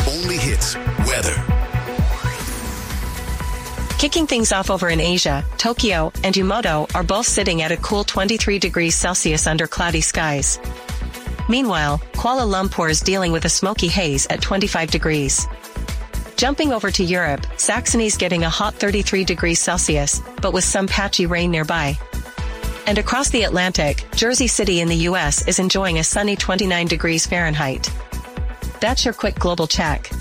only hits weather. Kicking things off over in Asia, Tokyo and Yumoto are both sitting at a cool 23 degrees Celsius under cloudy skies. Meanwhile, Kuala Lumpur is dealing with a smoky haze at 25 degrees. Jumping over to Europe, Saxony's getting a hot 33 degrees Celsius, but with some patchy rain nearby. And across the Atlantic, Jersey City in the U.S. is enjoying a sunny 29 degrees Fahrenheit. That's your quick global check.